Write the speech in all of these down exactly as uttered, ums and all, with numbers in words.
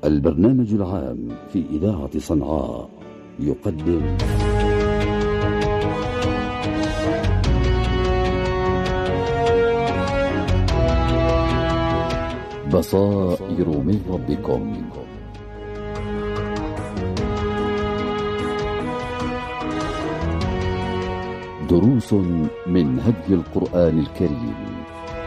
البرنامج العام في إذاعة صنعاء يقدم بصائر من ربكم. دروس من هدي القرآن الكريم.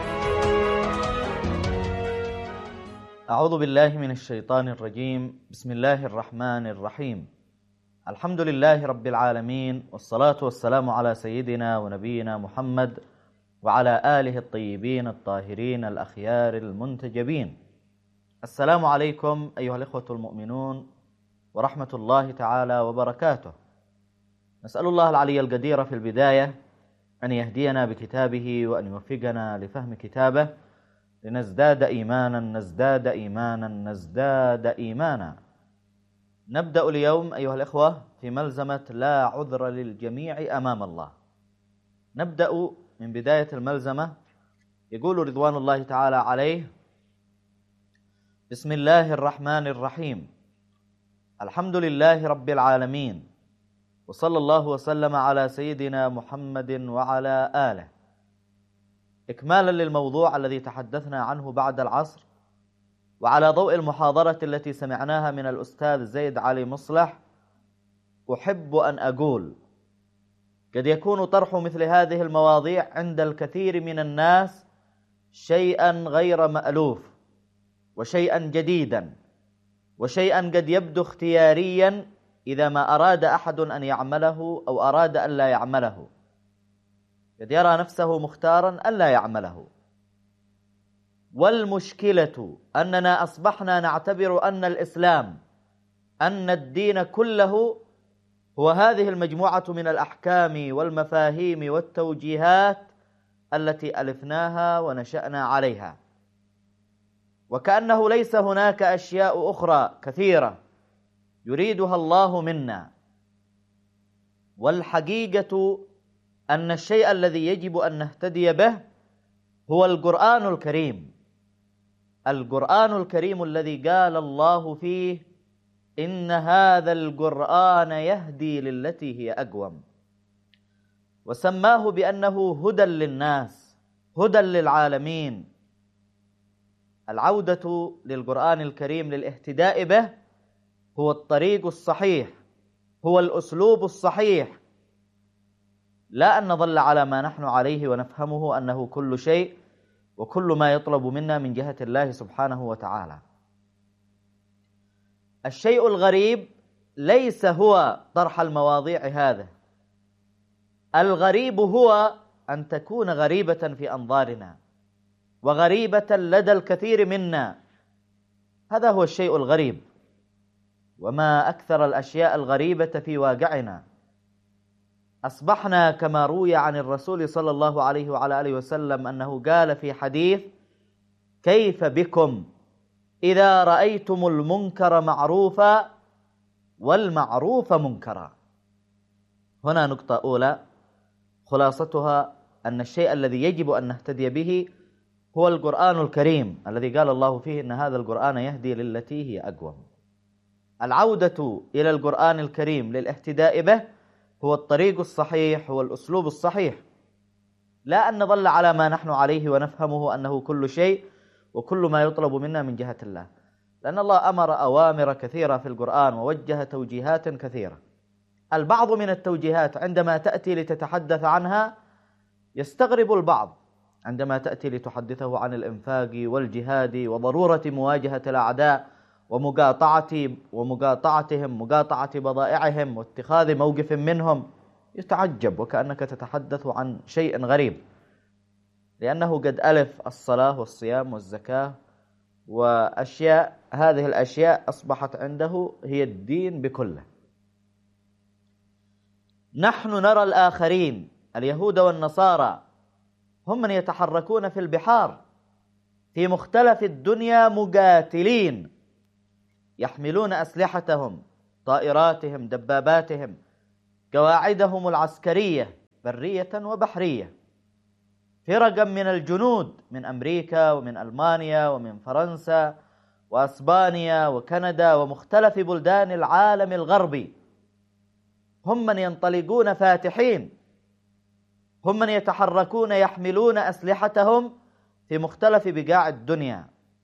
أعوذ بالله من الشيطان الرجيم. بسم الله الرحمن الرحيم. الحمد لله رب العالمين، والصلاة والسلام على سيدنا ونبينا محمد وعلى آله الطيبين الطاهرين الأخيار المنتجبين. السلام عليكم أيها الإخوة المؤمنون ورحمة الله تعالى وبركاته. نسأل الله العلي القدير في البداية أن يهدينا بكتابه وأن يوفقنا لفهم كتابه لنزداد إيمانا نزداد إيمانا نزداد إيمانا. نبدأ اليوم أيها الإخوة في ملزمة لا عذر للجميع أمام الله. نبدأ من بداية الملزمة. يقول رضوان الله تعالى عليه: بسم الله الرحمن الرحيم، الحمد لله رب العالمين، وصلى الله وسلم على سيدنا محمد وعلى آله. إكمالا للموضوع الذي تحدثنا عنه بعد العصر، وعلى ضوء المحاضرة التي سمعناها من الأستاذ زيد علي مصلح، أحب أن أقول: قد يكون طرح مثل هذه المواضيع عند الكثير من الناس شيئا غير مألوف، وشيئا جديدا، وشيئا قد يبدو اختياريا إذا ما أراد أحد أن يعمله أو أراد أن لا يعمله، قد يرى نفسه مختارا أن لا يعمله. والمشكلة أننا أصبحنا نعتبر أن الإسلام، أن الدين كله هو هذه المجموعة من الأحكام والمفاهيم والتوجيهات التي ألفناها ونشأنا عليها، وكأنه ليس هناك أشياء أخرى كثيرة يريدها الله منا. والحقيقة أن الشيء الذي يجب أن نهتدي به هو القرآن الكريم. القرآن الكريم الذي قال الله فيه: إن هذا القرآن يهدي للتي هي أقوم، وسماه بأنه هدى للناس، هدى للعالمين. العودة للقرآن الكريم للاهتداء به هو الطريق الصحيح، هو الأسلوب الصحيح، لا أن نظل على ما نحن عليه ونفهمه أنه كل شيء وكل ما يطلب منا من جهة الله سبحانه وتعالى. الشيء الغريب ليس هو طرح المواضيع هذا، الغريب هو أن تكون غريبة في أنظارنا وغريبة لدى الكثير منا. هذا هو الشيء الغريب، وما أكثر الأشياء الغريبة في واقعنا. أصبحنا كما روي عن الرسول صلى الله عليه وعلى آله وسلم أنه قال في حديث: كيف بكم إذا رأيتم المنكر معروفا والمعروف منكرا. هنا نقطة أولى خلاصتها أن الشيء الذي يجب أن نهتدي به هو القرآن الكريم الذي قال الله فيه: إن هذا القرآن يهدي للتي هي أقوم. العودة إلى القرآن الكريم للاهتداء به هو الطريق الصحيح، هو الأسلوب الصحيح، لا أن نظل على ما نحن عليه ونفهمه أنه كل شيء وكل ما يطلب منا من جهة الله، لأن الله أمر أوامر كثيرة في القرآن ووجه توجيهات كثيرة. البعض من التوجيهات عندما تأتي لتتحدث عنها يستغرب البعض، عندما تأتي لتحدثه عن الإنفاق والجهاد وضرورة مواجهة الأعداء ومقاطعة ومقاطعتهم مقاطعة بضائعهم واتخاذ موقف منهم، يتعجب وكأنك تتحدث عن شيء غريب، لأنه قد ألف الصلاة والصيام والزكاة وأشياء، هذه الأشياء أصبحت عنده هي الدين بكله. نحن نرى الآخرين اليهود والنصارى هم من يتحركون في البحار في مختلف الدنيا مقاتلين، يحملون أسلحتهم، طائراتهم، دباباتهم، قواعدهم العسكرية برية وبحرية، فرقا من الجنود من أمريكا ومن ألمانيا ومن فرنسا وأسبانيا وكندا ومختلف بلدان العالم الغربي، هم من ينطلقون فاتحين، هم من يتحركون يحملون أسلحتهم في مختلف بقاع الدنيا.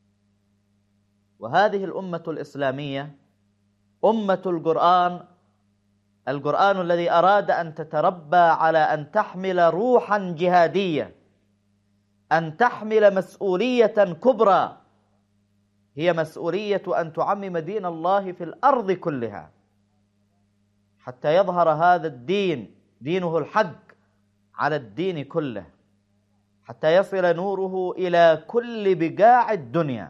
وهذه الأمة الإسلامية أمة القرآن، القرآن الذي أراد أن تتربى على أن تحمل روحا جهادية، أن تحمل مسؤولية كبرى، هي مسؤولية أن تعمم دين الله في الأرض كلها حتى يظهر هذا الدين، دينه الحق، على الدين كله، حتى يصل نوره إلى كل بقاع الدنيا.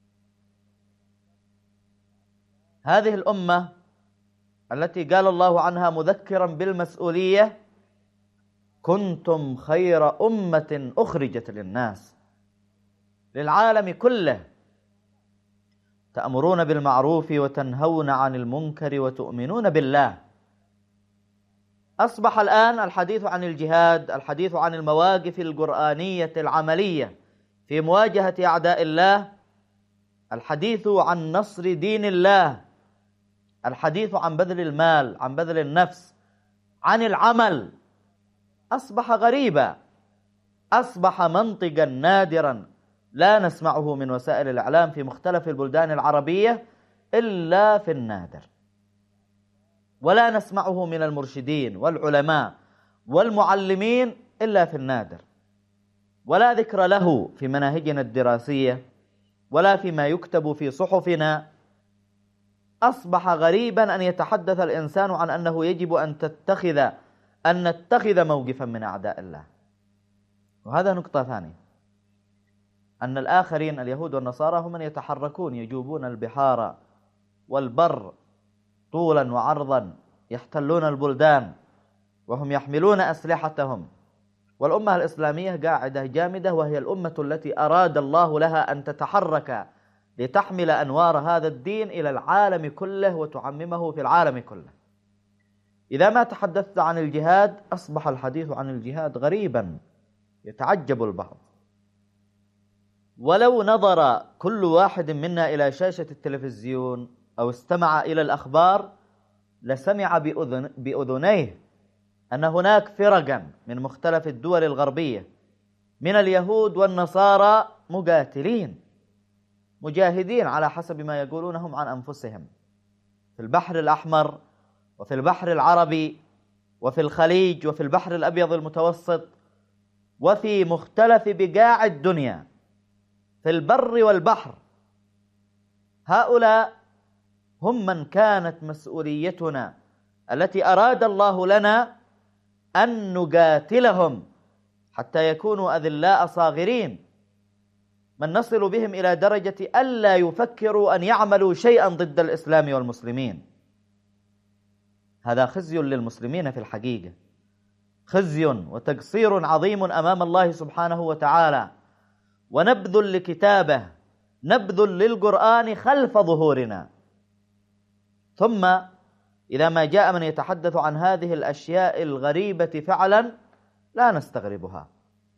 هذه الأمة التي قال الله عنها مذكرا بالمسؤولية: كنتم خير أمة أخرجت للناس، للعالم كله، تأمرون بالمعروف وتنهون عن المنكر وتؤمنون بالله. أصبح الآن الحديث عن الجهاد، الحديث عن المواقف القرآنية العملية في مواجهة أعداء الله، الحديث عن نصر دين الله، الحديث عن بذل المال، عن بذل النفس، عن العمل، أصبح غريبا، أصبح منطقا نادرا لا نسمعه من وسائل الإعلام في مختلف البلدان العربية إلا في النادر، ولا نسمعه من المرشدين والعلماء والمعلمين إلا في النادر، ولا ذكر له في مناهجنا الدراسية ولا فيما يكتب في صحفنا. أصبح غريبا أن يتحدث الإنسان عن أنه يجب أن تتخذ أن نتخذ موقفا من أعداء الله. وهذا نقطة ثانية، أن الآخرين اليهود والنصارى هم من يتحركون، يجوبون البحار والبر طولا وعرضا، يحتلون البلدان وهم يحملون أسلحتهم، والأمة الإسلامية قاعدة جامدة، وهي الأمة التي أراد الله لها أن تتحرك لتحمل أنوار هذا الدين إلى العالم كله وتعممه في العالم كله. إذا ما تحدثت عن الجهاد أصبح الحديث عن الجهاد غريبا، يتعجب البعض. ولو نظر كل واحد منا إلى شاشة التلفزيون أو استمع إلى الأخبار لسمع بأذن بأذنيه أن هناك فرقا من مختلف الدول الغربية من اليهود والنصارى مقاتلين مجاهدين على حسب ما يقولونهم عن أنفسهم في البحر الأحمر وفي البحر العربي وفي الخليج وفي البحر الأبيض المتوسط وفي مختلف بقاع الدنيا في البر والبحر. هؤلاء هم من كانت مسؤوليتنا التي أراد الله لنا أن نقاتلهم حتى يكونوا أذلاء صاغرين، من نصل بهم إلى درجة ألا يفكروا أن يعملوا شيئا ضد الإسلام والمسلمين. هذا خزي للمسلمين في الحقيقة، خزي وتقصير عظيم أمام الله سبحانه وتعالى، ونبذل لكتابه، نبذل للقرآن خلف ظهورنا. ثم إذا ما جاء من يتحدث عن هذه الأشياء الغريبة فعلا لا نستغربها،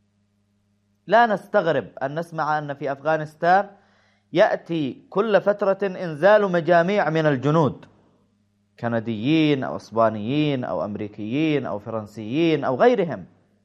لا نستغرب أن نسمع أن في أفغانستان يأتي كل فترة إنزال مجاميع من الجنود، كنديين أو أسبانيين أو أمريكيين أو فرنسيين أو غيرهم.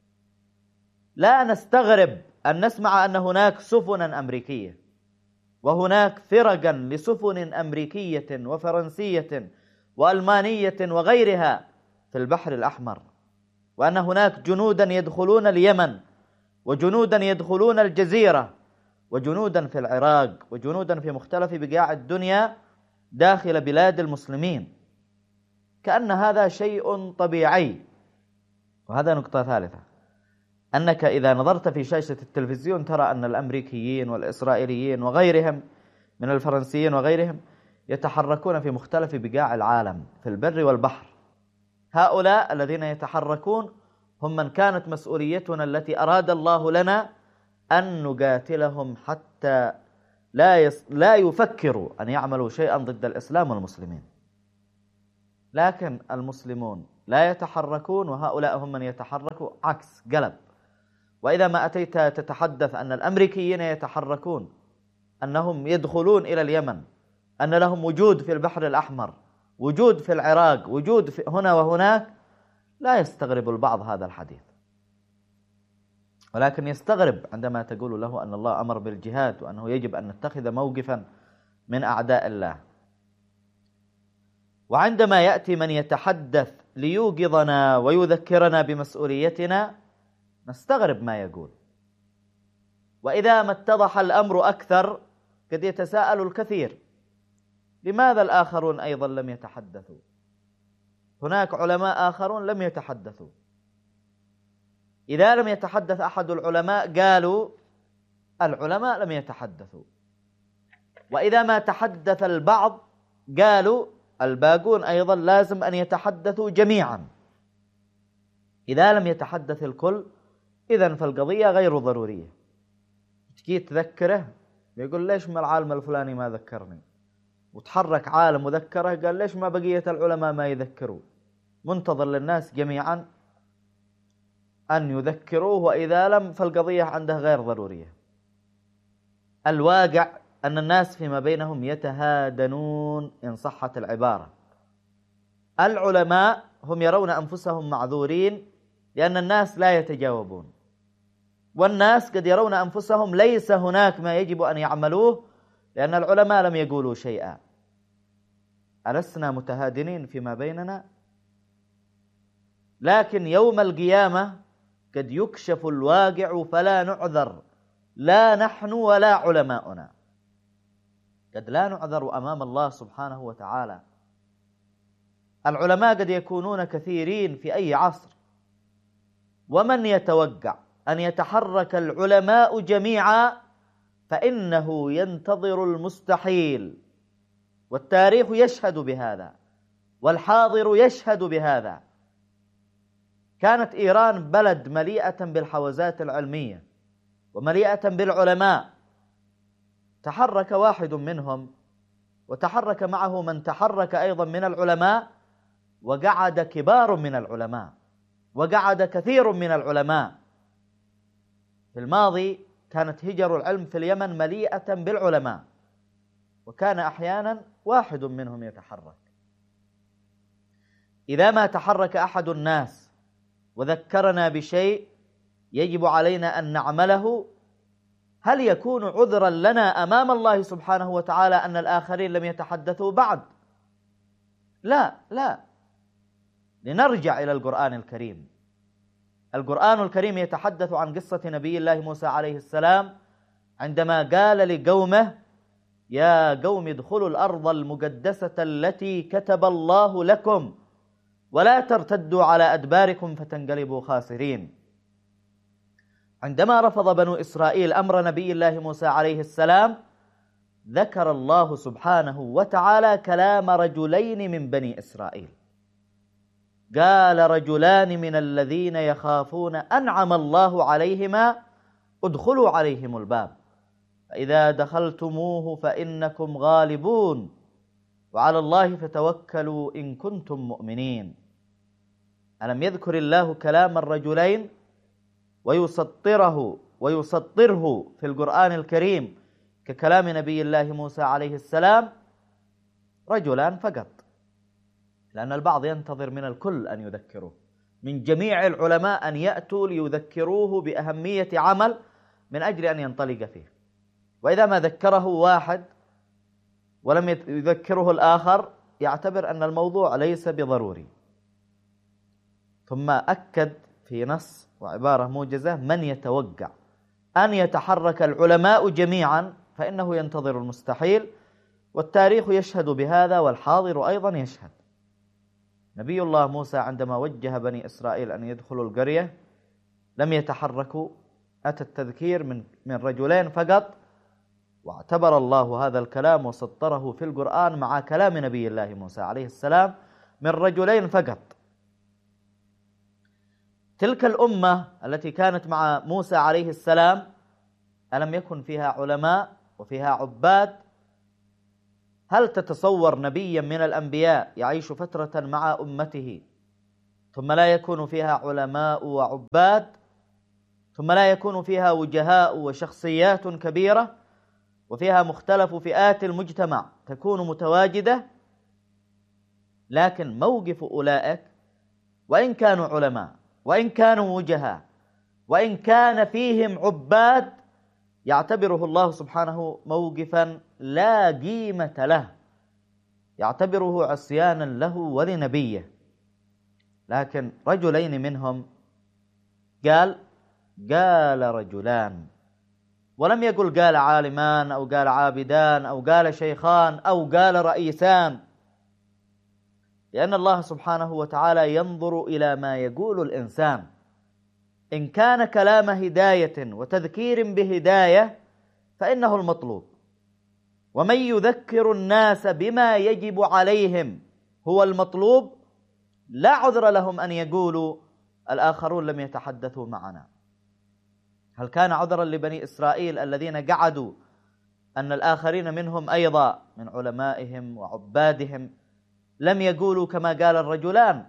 لا نستغرب أن نسمع أن هناك سفنا أمريكية وهناك فرقا لسفن أمريكية وفرنسية وألمانية وغيرها في البحر الأحمر، وأن هناك جنودا يدخلون اليمن وجنودا يدخلون الجزيرة وجنودا في العراق وجنودا في مختلف بقاع الدنيا داخل بلاد المسلمين، كأن هذا شيء طبيعي. وهذا نقطة ثالثة، أنك إذا نظرت في شاشة التلفزيون ترى أن الأمريكيين والإسرائيليين وغيرهم من الفرنسيين وغيرهم يتحركون في مختلف بقاع العالم في البر والبحر. هؤلاء الذين يتحركون هم من كانت مسؤوليتنا التي أراد الله لنا أن نقاتلهم حتى لا يس... لا يفكروا أن يعملوا شيئا ضد الإسلام والمسلمين. لكن المسلمون لا يتحركون، وهؤلاء هم من يتحركوا عكس قلب. وإذا ما أتيت تتحدث أن الأمريكيين يتحركون، أنهم يدخلون إلى اليمن، أن لهم وجود في البحر الأحمر، وجود في العراق، وجود في هنا وهناك، لا يستغرب البعض هذا الحديث، ولكن يستغرب عندما تقول له أن الله أمر بالجهاد وأنه يجب أن نتخذ موقفا من أعداء الله. وعندما يأتي من يتحدث ليوقظنا ويذكرنا بمسؤوليتنا نستغرب ما يقول. وإذا ما اتضح الأمر أكثر قد يتساءل الكثير: لماذا الآخرون أيضا لم يتحدثوا؟ هناك علماء آخرون لم يتحدثوا. إذا لم يتحدث أحد العلماء قالوا العلماء لم يتحدثوا، وإذا ما تحدث البعض قالوا الباقون أيضا لازم أن يتحدثوا جميعا. إذا لم يتحدث الكل إذن فالقضية غير ضرورية. تجي تذكره يقول ليش ما العالم الفلاني ما ذكرني، وتحرك عالم وذكره قال ليش ما بقية العلماء ما يذكروا. منتظر للناس جميعا أن يذكروه، وإذا لم فالقضية عنده غير ضرورية. الواقع أن الناس فيما بينهم يتهادنون إن صحت العبارة. العلماء هم يرون أنفسهم معذورين لأن الناس لا يتجاوبون، والناس قد يرون أنفسهم ليس هناك ما يجب أن يعملوه لأن العلماء لم يقولوا شيئا. ألسنا متهادنين فيما بيننا؟ لكن يوم القيامة قد يكشف الواقع فلا نعذر، لا نحن ولا علماؤنا، قد لا نعذر أمام الله سبحانه وتعالى. العلماء قد يكونون كثيرين في أي عصر، ومن يتوقع أن يتحرك العلماء جميعا فإنه ينتظر المستحيل، والتاريخ يشهد بهذا والحاضر يشهد بهذا. كانت إيران بلد مليئة بالحوزات العلمية ومليئة بالعلماء، تحرك واحد منهم وتحرك معه من تحرك أيضا من العلماء، وقعد كبار من العلماء وقعد كثير من العلماء. في الماضي كانت هجر العلم في اليمن مليئة بالعلماء، وكان أحيانا واحد منهم يتحرك. إذا ما تحرك أحد الناس وذكرنا بشيء يجب علينا أن نعمله، هل يكون عذرا لنا أمام الله سبحانه وتعالى أن الآخرين لم يتحدثوا بعد؟ لا لا. لنرجع إلى القرآن الكريم. القرآن الكريم يتحدث عن قصة نبي الله موسى عليه السلام عندما قال لقومه: يا قوم ادخلوا الأرض المقدسة التي كتب الله لكم ولا ترتدوا على أدباركم فتنقلبوا خاسرين. عندما رفض بنو إسرائيل أمر نبي الله موسى عليه السلام ذكر الله سبحانه وتعالى كلام رجلين من بني إسرائيل، قال: رجلان من الذين يخافون أنعم الله عليهما ادخلوا عليهم الباب فإذا دخلتموه فإنكم غالبون وعلى الله فتوكلوا إن كنتم مؤمنين. ألم يذكر الله كلام الرجلين ويسطره ويسطره في القرآن الكريم ككلام نبي الله موسى عليه السلام؟ رجلان فقط، لأن البعض ينتظر من الكل أن يذكروه، من جميع العلماء أن يأتوا ليذكروه بأهمية عمل من أجل أن ينطلق فيه. وإذا ما ذكره واحد ولم يذكره الآخر يعتبر أن الموضوع ليس بضروري. ثم أكد في نص وعبارة موجزة: من يتوقع أن يتحرك العلماء جميعا فإنه ينتظر المستحيل، والتاريخ يشهد بهذا والحاضر أيضا يشهد. نبي الله موسى عندما وجه بني إسرائيل أن يدخلوا القرية لم يتحركوا، أتى التذكير من من رجلين فقط، واعتبر الله هذا الكلام وسطره في القرآن مع كلام نبي الله موسى عليه السلام من رجلين فقط. تلك الأمة التي كانت مع موسى عليه السلام ألم يكن فيها علماء وفيها عباد؟ هل تتصور نبيا من الأنبياء يعيش فترة مع أمته ثم لا يكون فيها علماء وعباد، ثم لا يكون فيها وجهاء وشخصيات كبيرة، وفيها مختلف فئات المجتمع تكون متواجدة، لكن موقف أولئك وإن كانوا علماء وإن كانوا وجهاء وإن كان فيهم عباد يعتبره الله سبحانه موقفا لا قيمة له، يعتبره عصيانا له ولنبيه. لكن رجلين منهم قال قال رجلان، ولم يقل قال عالمان أو قال عابدان أو قال شيخان أو قال رئيسان، لأن الله سبحانه وتعالى ينظر إلى ما يقول الإنسان. إن كان كلام هداية وتذكير بهداية فإنه المطلوب، ومن يذكر الناس بما يجب عليهم هو المطلوب، لا عذر لهم أن يقولوا الآخرون لم يتحدثوا معنا. هل كان عذرا لبني إسرائيل الذين قعدوا أن الآخرين منهم أيضا من علمائهم وعبادهم لم يقولوا كما قال الرجلان؟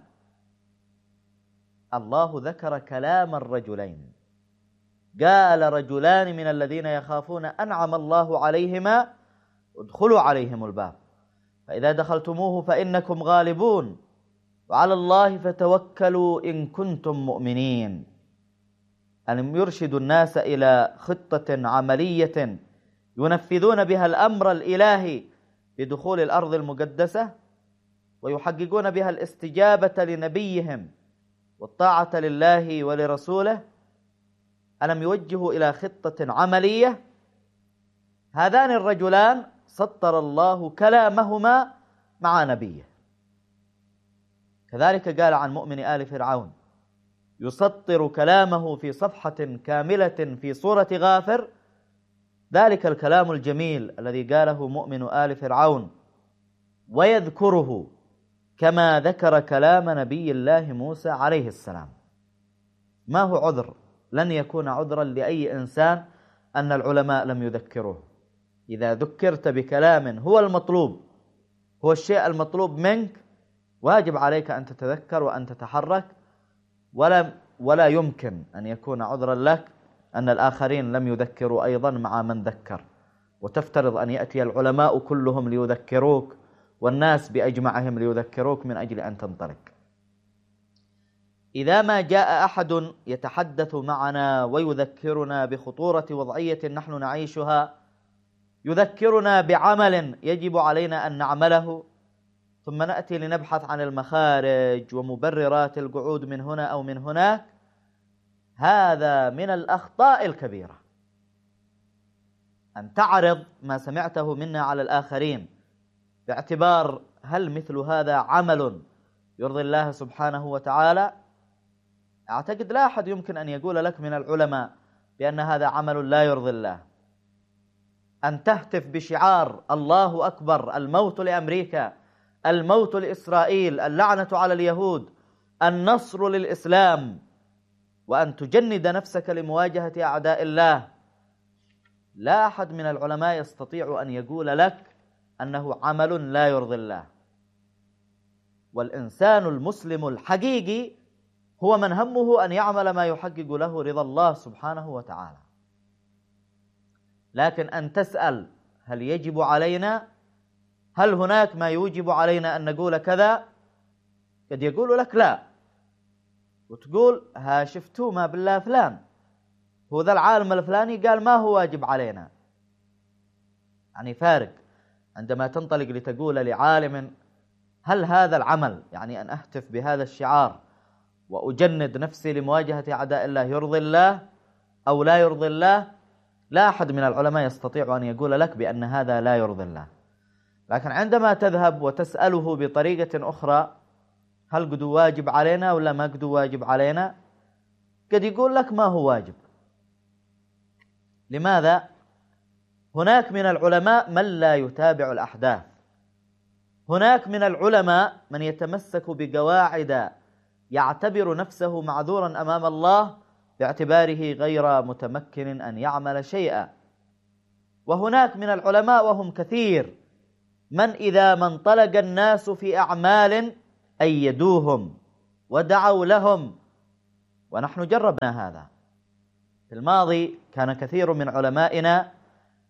الله ذكر كلام الرجلين، قال رجلان من الذين يخافون أنعم الله عليهما ادخلوا عليهم الباب فإذا دخلتموه فإنكم غالبون وعلى الله فتوكلوا إن كنتم مؤمنين. أن يرشدوا الناس إلى خطة عملية ينفذون بها الأمر الإلهي بدخول الأرض المقدسة ويحققون بها الاستجابة لنبيهم والطاعة لله ولرسوله. ألم يوجهوا إلى خطة عملية؟ هذان الرجلان سطر الله كلامهما مع نبيه. كذلك قال عن مؤمن آل فرعون يسطر كلامه في صفحة كاملة في سورة غافر، ذلك الكلام الجميل الذي قاله مؤمن آل فرعون، ويذكره كما ذكر كلام نبي الله موسى عليه السلام. ما هو عذر، لن يكون عذرا لأي إنسان أن العلماء لم يذكروه. إذا ذكرت بكلام هو المطلوب، هو الشيء المطلوب منك، واجب عليك أن تتذكر وأن تتحرك، ولا ولا يمكن أن يكون عذرا لك أن الآخرين لم يذكروا أيضا مع من ذكر، وتفترض أن يأتي العلماء كلهم ليذكروك والناس بأجمعهم ليذكروك من أجل أن تنطلق. إذا ما جاء أحد يتحدث معنا ويذكرنا بخطورة وضعية نحن نعيشها، يذكرنا بعمل يجب علينا أن نعمله، ثم نأتي لنبحث عن المخارج ومبررات القعود من هنا أو من هناك، هذا من الأخطاء الكبيرة. أن تعرض ما سمعته منا على الآخرين باعتبار هل مثل هذا عمل يرضي الله سبحانه وتعالى؟ أعتقد لا أحد يمكن أن يقول لك من العلماء بأن هذا عمل لا يرضي الله. أن تهتف بشعار الله أكبر، الموت لأمريكا، الموت لإسرائيل، اللعنة على اليهود، النصر للإسلام، وأن تجند نفسك لمواجهة أعداء الله، لا أحد من العلماء يستطيع أن يقول لك أنه عمل لا يرضي الله. والإنسان المسلم الحقيقي هو من همه أن يعمل ما يحقق له رضا الله سبحانه وتعالى. لكن أن تسأل هل يجب علينا، هل هناك ما يوجب علينا أن نقول كذا، قد يقول لك لا، وتقول ها شفتوا ما بالله فلان، هو ذا العالم الفلاني قال ما هو واجب علينا. يعني فارق عندما تنطلق لتقول لعالم هل هذا العمل، يعني أن أهتف بهذا الشعار وأجند نفسي لمواجهة أعداء الله، يرضي الله أو لا يرضي الله؟ لا أحد من العلماء يستطيع أن يقول لك بأن هذا لا يرضي الله. لكن عندما تذهب وتسأله بطريقة أخرى هل قد واجب علينا ولا ما قد واجب علينا، قد يقول لك ما هو واجب. لماذا؟ هناك من العلماء من لا يتابع الأحداث، هناك من العلماء من يتمسك بقواعد يعتبر نفسه معذورا أمام الله باعتباره غير متمكن أن يعمل شيئا، وهناك من العلماء وهم كثير من إذا ما انطلق الناس في أعمال أيدوهم ودعوا لهم، ونحن جربنا هذا في الماضي. كان كثير من علمائنا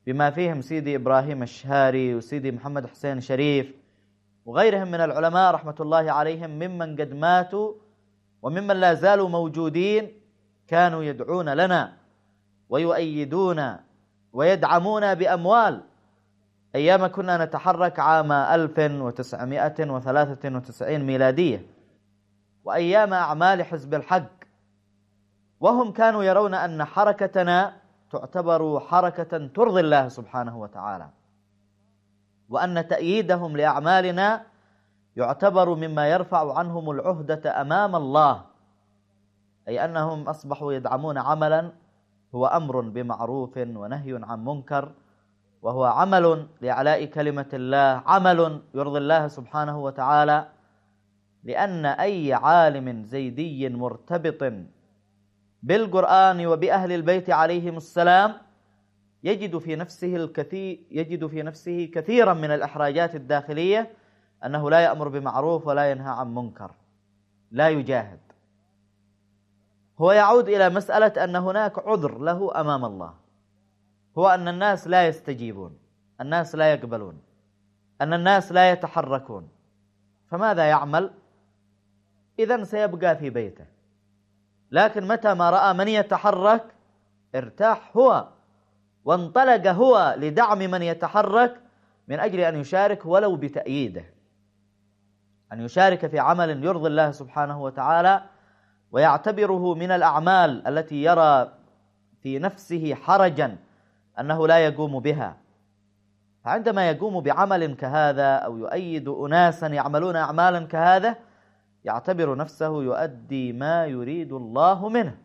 بما فيهم سيدي إبراهيم الشهاري وسيدي محمد حسين شريف وغيرهم من العلماء رحمة الله عليهم ممن قد ماتوا وممن لا زالوا موجودين، كانوا يدعون لنا ويؤيدون ويدعمون بأموال أيام كنا نتحرك عام ألف وتسعمائة وثلاثة وتسعين ميلادية وأيام أعمال حزب الحق، وهم كانوا يرون أن حركتنا تعتبر حركة ترضي الله سبحانه وتعالى، وأن تأييدهم لأعمالنا يعتبر مما يرفع عنهم العهدة أمام الله، أي أنهم أصبحوا يدعمون عملا هو أمر بمعروف ونهي عن منكر، وهو عمل لإعلاء كلمة الله، عمل يرضي الله سبحانه وتعالى، لأن أي عالم زيدي مرتبط بالقرآن وبأهل البيت عليهم السلام يجد في نفسه الكثير يجد في نفسه كثيرا من الإحراجات الداخلية، أنه لا يأمر بمعروف ولا ينهى عن منكر، لا يجاهد. هو يعود إلى مسألة أن هناك عذر له أمام الله، هو أن الناس لا يستجيبون، الناس لا يقبلون، أن الناس لا يتحركون، فماذا يعمل؟ إذن سيبقى في بيته، لكن متى ما رأى من يتحرك ارتاح هو وانطلق هو لدعم من يتحرك من أجل أن يشارك ولو بتأييده، أن يشارك في عمل يرضي الله سبحانه وتعالى ويعتبره من الأعمال التي يرى في نفسه حرجا أنه لا يقوم بها. فعندما يقوم بعمل كهذا أو يؤيد أناسا يعملون أعمالا كهذا يعتبر نفسه يؤدي ما يريد الله منه.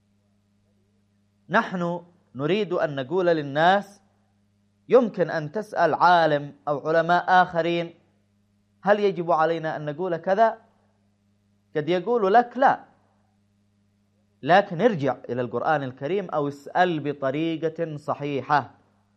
نحن نريد أن نقول للناس، يمكن أن تسأل عالم أو علماء آخرين هل يجب علينا أن نقول كذا؟ قد يقول لك لا، لكن ارجع إلى القرآن الكريم أو اسأل بطريقة صحيحة.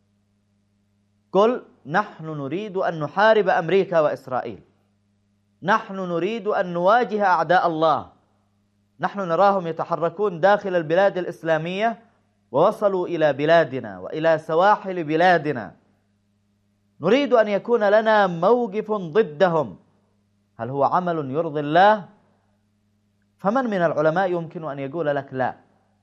قل نحن نريد أن نحارب أمريكا وإسرائيل، نحن نريد أن نواجه أعداء الله، نحن نراهم يتحركون داخل البلاد الإسلامية ووصلوا إلى بلادنا وإلى سواحل بلادنا، نريد أن يكون لنا موقف ضدهم. هل هو عمل يرضي الله؟ فمن من العلماء يمكن أن يقول لك لا؟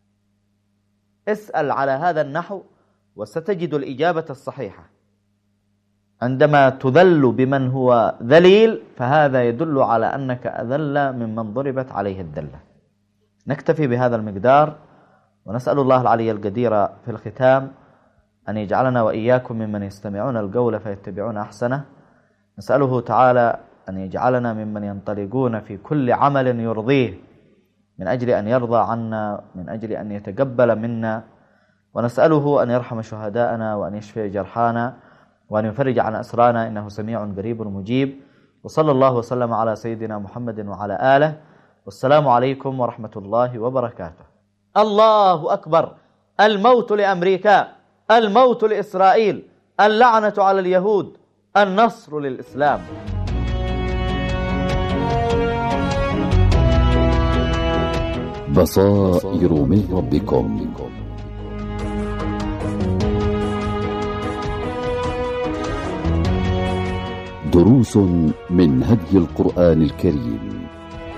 اسأل على هذا النحو وستجد الإجابة الصحيحة. عندما تذل بمن هو ذليل فهذا يدل على أنك أذل ممن ضربت عليه الذلة. نكتفي بهذا المقدار، ونسأل الله العلي القدير في الختام أن يجعلنا وإياكم ممن يستمعون القول فيتبعون أحسنه. نسأله تعالى أن يجعلنا ممن ينطلقون في كل عمل يرضيه من أجل أن يرضى عنا، من أجل أن يتقبل منا، ونسأله أن يرحم شهداءنا وأن يشفي جرحانا وأن يفرج عن أسرانا، إنه سميع قريب مجيب. وصلى الله وسلم على سيدنا محمد وعلى آله، والسلام عليكم ورحمة الله وبركاته. الله أكبر. الموت لأمريكا، الموت لإسرائيل، اللعنة على اليهود، النصر للإسلام. بصائر من ربكم. دروس من هدي القرآن الكريم.